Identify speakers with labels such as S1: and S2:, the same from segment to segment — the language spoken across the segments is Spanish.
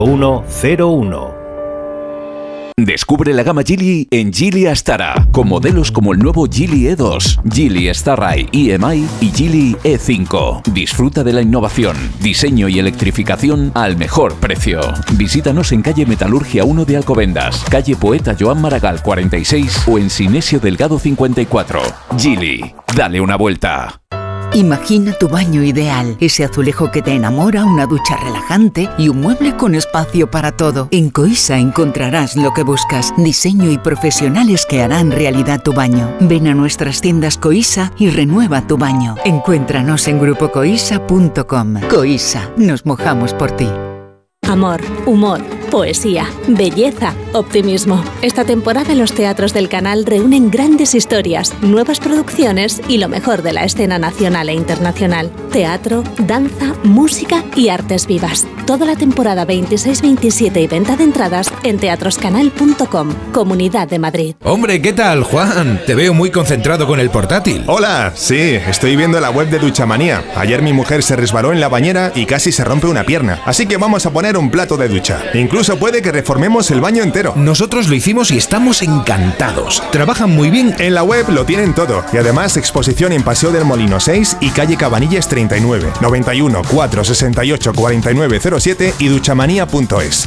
S1: 101.
S2: Descubre la gama Geely en Geely Astara, con modelos como el nuevo Geely E2, Geely Starride EMI y Geely E5. Disfruta de la innovación, diseño y electrificación al mejor precio. Visítanos en calle Metalurgia 1 de Alcobendas, calle Poeta Joan Maragall 46 o en Sinesio Delgado 54. Geely, dale una vuelta.
S3: Imagina tu baño ideal, ese azulejo que te enamora, una ducha relajante y un mueble con espacio para todo. En Coisa encontrarás lo que buscas, diseño y profesionales que harán realidad tu baño. Ven a nuestras tiendas Coisa y renueva tu baño. Encuéntranos en grupocoisa.com. Coisa, nos mojamos por ti.
S4: Amor, humor, poesía, belleza, optimismo. Esta temporada los teatros del canal reúnen grandes historias, nuevas producciones y lo mejor de la escena nacional e internacional. Teatro, danza, música y artes vivas. Toda la temporada 26, 27 y venta de entradas en teatroscanal.com, Comunidad de Madrid.
S5: Hombre, ¿qué tal, Juan? Te veo muy concentrado con el portátil.
S6: Hola, sí, estoy viendo la web de Duchamanía. Ayer mi mujer se resbaló en la bañera y casi se rompe una pierna. Así que vamos a poner un plato de ducha. Incluso puede que reformemos el baño entero.
S5: Nosotros lo hicimos y estamos encantados. Trabajan muy bien.
S6: En la web lo tienen todo. Y además exposición en Paseo del Molino 6 y calle Cabanillas 39, 91 468 4907 y duchamanía.es.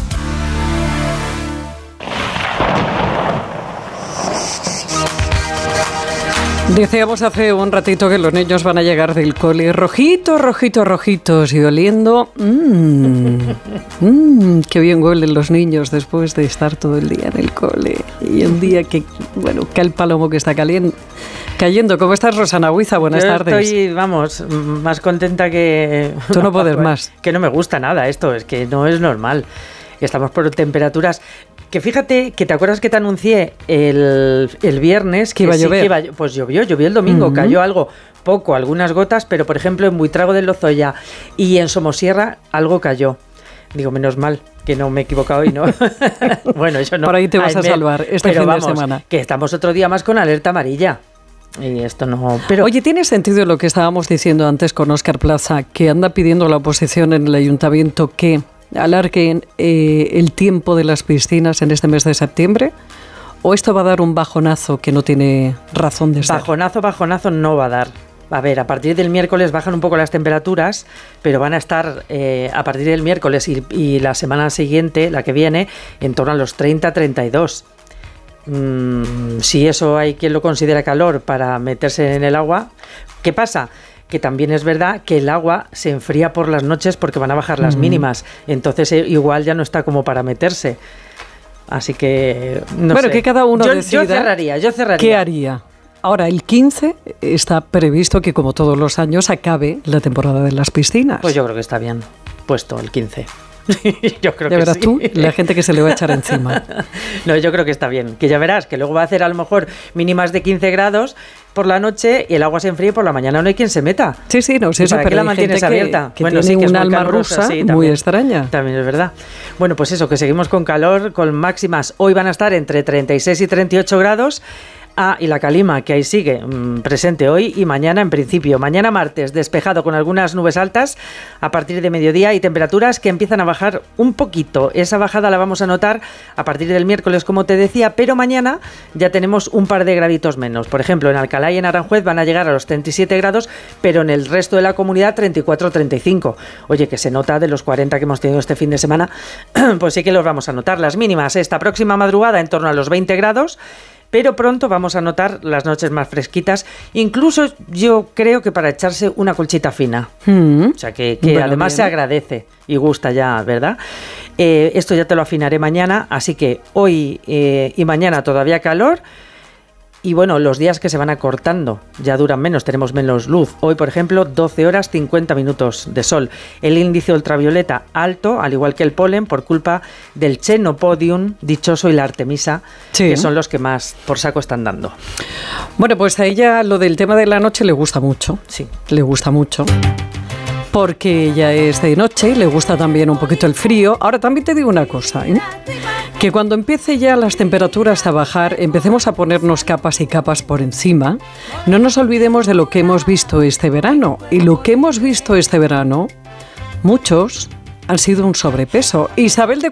S7: Decíamos hace un ratito que los niños van a llegar del cole rojitos, rojitos, rojitos y oliendo. Qué bien huelen los niños después de estar todo el día en el cole. Y un día que, bueno, que el palomo que está cayendo. ¿Cómo estás, Rosana Huiza? Buenas tardes.
S8: Estoy, vamos, más contenta que...
S7: Tú no puedes más.
S8: Que no me gusta nada esto, es que no es normal. Estamos por temperaturas... Que fíjate, que te acuerdas que te anuncié el viernes
S7: que iba a llover.
S8: Pues llovió el domingo, cayó algo poco, algunas gotas, pero por ejemplo en Buitrago del Lozoya y en Somosierra algo cayó. Digo, menos mal que no me he equivocado y no. Bueno, eso no.
S7: Por ahí te vas a salvar este fin de semana.
S8: Que estamos otro día más con alerta amarilla. Y esto no. Pero...
S7: Oye, ¿tiene sentido lo que estábamos diciendo antes con Óscar Plaza, que anda pidiendo la oposición en el ayuntamiento que alarguen el tiempo de las piscinas en este mes de septiembre? ¿O esto va a dar un bajonazo que no tiene razón de ser?
S8: Bajonazo no va a dar. A ver, a partir del miércoles bajan un poco las temperaturas, pero van a estar a partir del miércoles y la semana siguiente, la que viene, en torno a los 30-32. Si eso hay quien lo considera calor para meterse en el agua, ¿qué pasa? Que también es verdad que el agua se enfría por las noches porque van a bajar las mínimas, entonces igual ya no está como para meterse. Así que no sé.
S7: Que cada uno decida.
S8: Yo cerraría.
S7: ¿Qué haría? Ahora, el 15 está previsto que, como todos los años, acabe la temporada de las piscinas.
S8: Pues yo creo que está bien puesto el 15. Yo creo
S7: ya
S8: que
S7: verás
S8: sí.
S7: Tú, la gente que se le va a echar encima.
S8: No, yo creo que está bien. Que ya verás que luego va a hacer a lo mejor mínimas de 15 grados por la noche y el agua se enfríe por la mañana no hay quien se meta.
S7: Sí, no sé eso, pero
S8: la mantienes abierta.
S7: Que bueno, tiene un alma rusa muy extraña.
S8: También es verdad. Bueno, pues eso, que seguimos con calor, con máximas. Hoy van a estar entre 36 y 38 grados. Y la calima, que ahí sigue presente hoy y mañana en principio. Mañana martes, despejado con algunas nubes altas a partir de mediodía y temperaturas que empiezan a bajar un poquito. Esa bajada la vamos a notar a partir del miércoles, como te decía, pero mañana ya tenemos un par de graditos menos. Por ejemplo, en Alcalá y en Aranjuez van a llegar a los 37 grados, pero en el resto de la comunidad 34-35. Oye, que se nota de los 40 que hemos tenido este fin de semana, pues sí que los vamos a notar. Las mínimas esta próxima madrugada en torno a los 20 grados, pero pronto vamos a notar las noches más fresquitas, incluso yo creo que para echarse una colchita fina. O sea, que bueno, además bien. Se agradece y gusta ya, ¿verdad? Esto ya te lo afinaré mañana, así que hoy y mañana todavía calor. Y bueno, los días que se van acortando ya duran menos, tenemos menos luz. Hoy, por ejemplo, 12 horas 50 minutos de sol. El índice ultravioleta alto, al igual que el polen, por culpa del Chenopodium dichoso y la Artemisa, sí, que son los que más por saco están dando.
S7: Bueno, pues a ella lo del tema de la noche le gusta mucho.
S8: Sí.
S7: Le gusta mucho. Porque ya es de noche, le gusta también un poquito el frío. Ahora también te digo una cosa, que cuando empiece ya las temperaturas a bajar, empecemos a ponernos capas y capas por encima. No nos olvidemos de lo que hemos visto este verano. Y lo que hemos visto este verano, muchos han sido un sobrepeso. Isabel de